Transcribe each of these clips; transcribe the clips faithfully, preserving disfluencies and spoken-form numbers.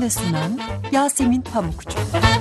Hazırlayan ve sunan Yasemin Pamukçu.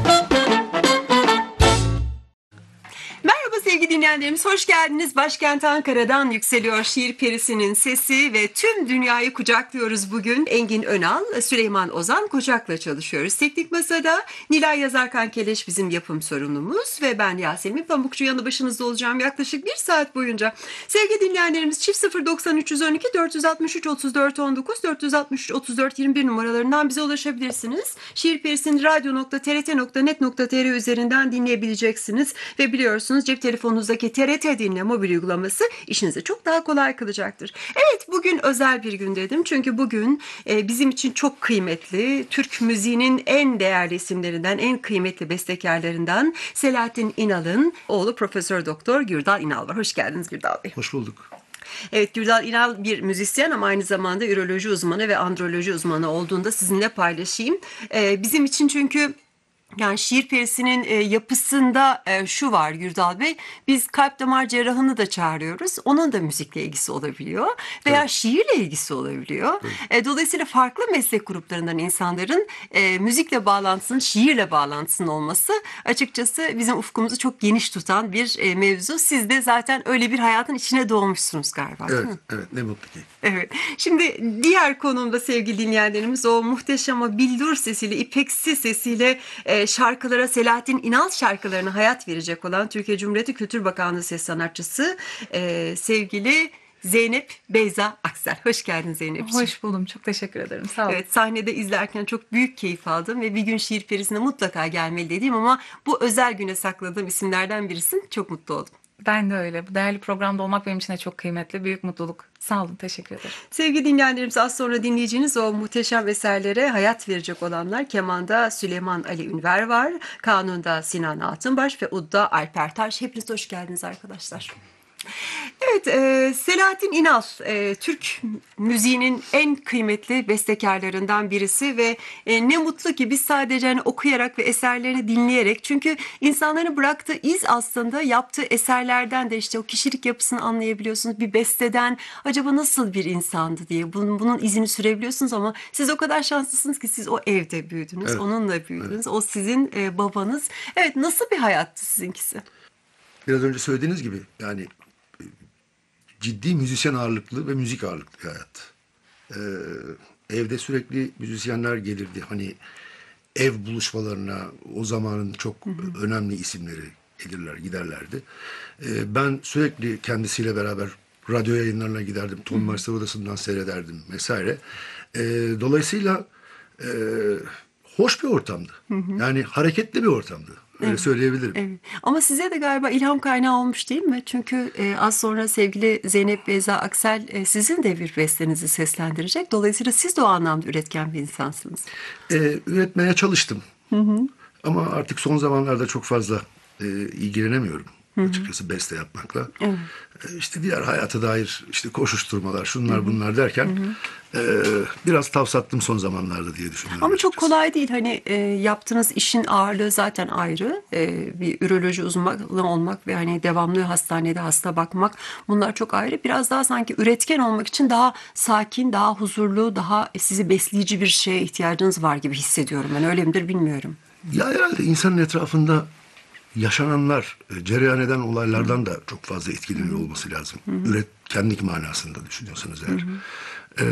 Merhaba sevgili dinleyenlerimiz, hoş geldiniz. Başkent Ankara'dan yükseliyor şiir perisinin sesi ve tüm dünyayı kucaklıyoruz bugün. Engin Önal, Süleyman Ozan Kocak'la çalışıyoruz. Teknik Masa'da Nilay Yazarkan Keleş bizim yapım sorumlumuz ve ben Yasemin Pamukçu yanı başınızda olacağım yaklaşık bir saat boyunca. Sevgili dinleyenlerimiz çift sıfır doksan üç yüz on iki dört altı üç otuz dört on dokuz dört altı üç otuz dört yirmi bir numaralarından bize ulaşabilirsiniz. Şiir perisini radyo nokta t r t nokta net nokta t r üzerinden dinleyebileceksiniz ve biliyorsunuz cep telefonunuzdaki T R T Dinle mobil uygulaması işinizi çok daha kolay kılacaktır. Evet, bugün özel bir gün dedim. Çünkü bugün e, bizim için çok kıymetli, Türk müziğinin en değerli isimlerinden, en kıymetli bestekarlarından Selahattin İnal'ın oğlu Profesör Doktor Gürdal İnal var. Hoş geldiniz Gürdal Bey. Hoş bulduk. Evet, Gürdal İnal bir müzisyen ama aynı zamanda üroloji uzmanı ve androloji uzmanı olduğunu da sizinle paylaşayım. E, bizim için çünkü yani şiir perisinin e, yapısında e, şu var Gürdal Bey, biz kalp damar cerrahını da çağırıyoruz. Onun da müzikle ilgisi olabiliyor veya evet. şiirle ilgisi olabiliyor. Evet. E, dolayısıyla farklı meslek gruplarından insanların e, müzikle bağlantısının, şiirle bağlantısının olması açıkçası bizim ufkumuzu çok geniş tutan bir e, mevzu. Siz de zaten öyle bir hayatın içine doğmuşsunuz galiba. Evet, evet, ne mutlu ki. Evet. Şimdi diğer konumda sevgili dinleyenlerimiz o muhteşem o bildur sesiyle, ipeksi sesiyle e, şarkılara, Selahattin İnal şarkılarına hayat verecek olan Türkiye Cumhuriyeti Kültür Bakanlığı ses sanatçısı e, sevgili Zeynep Beyza Aksel. Hoş geldin Zeynep'ciğim. Hoş buldum. Çok teşekkür ederim. Sağ olun. Evet, sahnede izlerken çok büyük keyif aldım ve bir gün şiir perisine mutlaka gelmeli dediğim ama bu özel güne sakladığım isimlerden birisin. Çok mutlu oldum. Ben de öyle. Bu değerli programda olmak benim için de çok kıymetli. Büyük mutluluk. Sağ olun. Teşekkür ederim. Sevgili dinleyenlerimiz, az sonra dinleyeceğiniz o muhteşem eserlere hayat verecek olanlar Keman'da Süleyman Ali Ünver var. Kanun'da Sinan Altınbaş ve Ud'da Alper Taş. Hepiniz hoş geldiniz arkadaşlar. Evet, e, Selahattin İnal e, Türk müziğinin en kıymetli bestekarlarından birisi ve e, ne mutlu ki biz sadece hani okuyarak ve eserlerini dinleyerek, çünkü insanların bıraktığı iz aslında yaptığı eserlerden de işte o kişilik yapısını anlayabiliyorsunuz. Bir besteden acaba nasıl bir insandı diye bunun, bunun izini sürebiliyorsunuz ama siz o kadar şanslısınız ki siz o evde büyüdünüz, evet. onunla büyüdünüz, evet. o sizin e, babanız. Evet, nasıl bir hayattı sizinkisi? Biraz önce söylediğiniz gibi yani ciddi müzisyen ağırlıklı ve müzik ağırlıklı bir hayat. Ee, evde sürekli müzisyenler gelirdi. Hani ev buluşmalarına o zamanın çok hı hı. önemli isimleri gelirler, giderlerdi. Ee, ben sürekli kendisiyle beraber radyo yayınlarına giderdim. Ton Mars'ta odasından seyrederdim vesaire. Ee, dolayısıyla e, hoş bir ortamdı. Hı hı. Yani hareketli bir ortamdı. Öyle evet, söyleyebilirim. Evet. Ama size de galiba ilham kaynağı olmuş değil mi? Çünkü e, az sonra sevgili Zeynep Beyza Aksel e, sizin de bir bestenizi seslendirecek. Dolayısıyla siz de o anlamda üretken bir insansınız. E, üretmeye çalıştım. Hı hı. Ama artık son zamanlarda çok fazla e, ilgilenemiyorum. Hı hı. Açıkçası beste yapmakla. Evet. E, işte diğer hayata dair işte koşuşturmalar, şunlar hı hı. bunlar derken hı hı. E, biraz tavsattım son zamanlarda diye düşünüyorum. Ama açıkçası. çok kolay değil. Hani e, yaptığınız işin ağırlığı zaten ayrı. E, bir üroloji uzmanı olmak ve hani devamlı hastanede hasta bakmak, bunlar çok ayrı. Biraz daha sanki üretken olmak için daha sakin, daha huzurlu, daha sizi besleyici bir şeye ihtiyacınız var gibi hissediyorum. Ben öyle midir bilmiyorum. Ya herhalde insanın etrafında yaşananlar, cereyan eden olaylardan da çok fazla etkileniyor olması lazım. Hı hı. Üretkenlik manasında düşünüyorsanız eğer. Hı hı. Ee,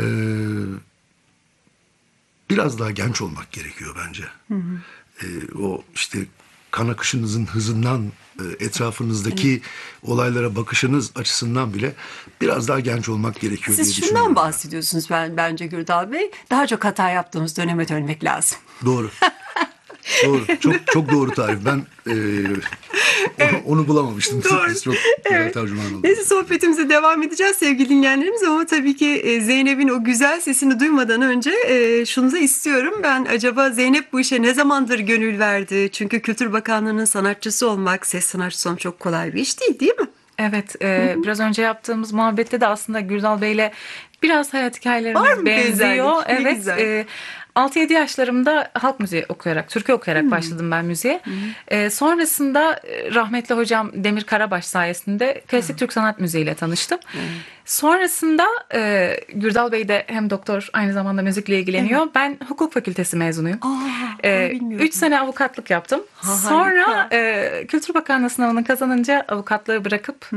biraz daha genç olmak gerekiyor bence. Hı hı. Ee, o işte kan akışınızın hızından, etrafınızdaki evet. olaylara bakışınız açısından bile biraz daha genç olmak gerekiyor Siz diye düşünüyorum. Siz şundan bahsediyorsunuz ben, bence Gürdal Bey. Daha çok hata yaptığımız döneme dönmek lazım. Doğru. Doğru. Çok çok doğru tarif. Ben e, onu, onu bulamamıştım. Doğru. Çok evet. tercüman oldu. Neyse, sohbetimize devam edeceğiz sevgili dinleyenlerimiz ama tabii ki Zeynep'in o güzel sesini duymadan önce e, şunu da istiyorum. Ben acaba Zeynep bu işe ne zamandır gönül verdi? Çünkü Kültür Bakanlığı'nın sanatçısı olmak, ses sanatçısı olmak çok kolay bir iş değil, değil mi? Evet, e, biraz önce yaptığımız muhabbette de aslında Gürdal Bey'le biraz hayat hikayelerimiz benziyor. Evet. E, altı yedi yaşlarımda halk müziği okuyarak, türkü okuyarak hmm. başladım ben müziğe. Hmm. E, sonrasında rahmetli hocam Demir Karabaş sayesinde klasik hmm. Türk sanat müziğiyle tanıştım. Hmm. Sonrasında e, Gürdal Bey de hem doktor aynı zamanda müzikle ilgileniyor. Ben hukuk fakültesi mezunuyum. Aa, E, onu bilmiyordum. üç sene avukatlık yaptım. Ha, Sonra harika. e, Kültür Bakanlığı sınavını kazanınca avukatlığı bırakıp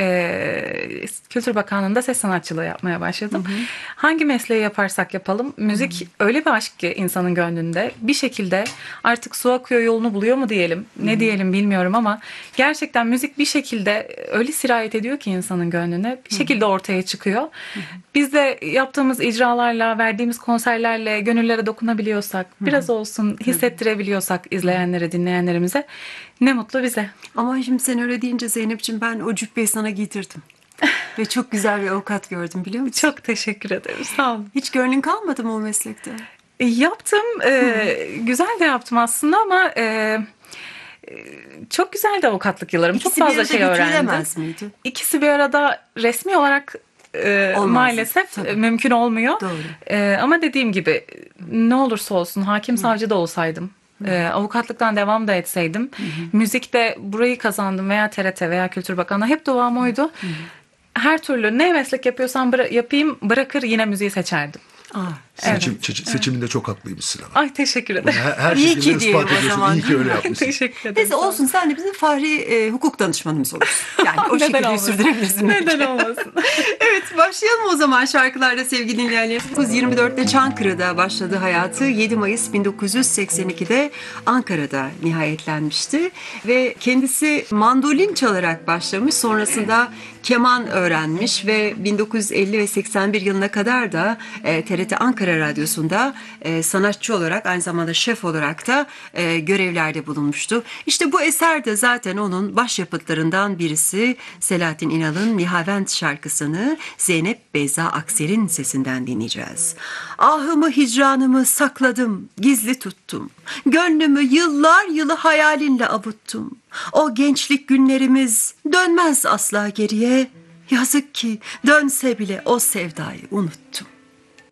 e, Kültür Bakanlığı'nda ses sanatçılığı yapmaya başladım. Hangi mesleği yaparsak yapalım müzik öyle bir aşk ki insanın gönlünde. Bir şekilde artık su akıyor yolunu buluyor mu diyelim, ne diyelim bilmiyorum ama gerçekten müzik bir şekilde öyle sirayet ediyor ki insanın gönlüne. Bir şekilde ortaya çıkıyor. Biz de yaptığımız icralarla, verdiğimiz konserlerle gönüllere dokunabiliyorsak, biraz olsun hissettirebiliyorsak izleyenlere, dinleyenlerimize ne mutlu bize. Ama şimdi sen öyle deyince Zeynep'ciğim ben o cübbeyi sana giydirdim. Ve çok güzel bir avukat gördüm biliyor musun? Çok teşekkür ederim. Sağ olun. Hiç gönlün kalmadı mı o meslekte? E, Yaptım. E, güzel de yaptım aslında ama e, e, çok güzel de avukatlık yıllarım. İkisi çok bir fazla arada şey öğrendim. götürülemez miydi? İkisi bir arada resmi olarak e, Olmaz. maalesef Tabii. e, mümkün olmuyor. Doğru. E, ama dediğim gibi ne olursa olsun hakim savcı da olsaydım. E, avukatlıktan devam da etseydim. Müzikte burayı kazandım veya T R T veya Kültür Bakanlığı hep duam oydu. Her türlü ne meslek yapıyorsam bıra- yapayım bırakır yine müziği seçerdim. Aa, Seçim, seçi- seçiminde çok haklıymışsın ama. Ay teşekkür ederim. Her, her İyi şekilde ki diyelim ispat o ediyorsun. zaman, İyi ki değil öyle mi? yapmışsın. Teşekkür ederim. neyse olsun sen de bizim fahri e, hukuk danışmanımız olursun. Yani o Neden şekilde olmasın? sürdürebilirsin. Neden olmasın? Evet başlayalım o zaman şarkılarda sevgili dinleyenler. bin dokuz yüz yirmi dörtte Çankırı'da başladı hayatı. yedi Mayıs bin dokuz yüz seksen ikide Ankara'da nihayetlenmişti. Ve kendisi mandolin çalarak başlamış. Sonrasında keman öğrenmiş ve bin dokuz yüz elli ve seksen bir yılına kadar da e, T R T Ankara Radyosu'nda e, sanatçı olarak aynı zamanda şef olarak da e, görevlerde bulunmuştu. İşte bu eser de zaten onun başyapıtlarından birisi. Selahattin İnal'ın Nihavent şarkısını Zeynep Beyza Aksel'in sesinden dinleyeceğiz. Ahımı hicranımı sakladım, gizli tuttum. Gönlümü yıllar yılı hayalinle avuttum. O gençlik günlerimiz dönmez asla geriye. Yazık ki dönse bile o sevdayı unuttum.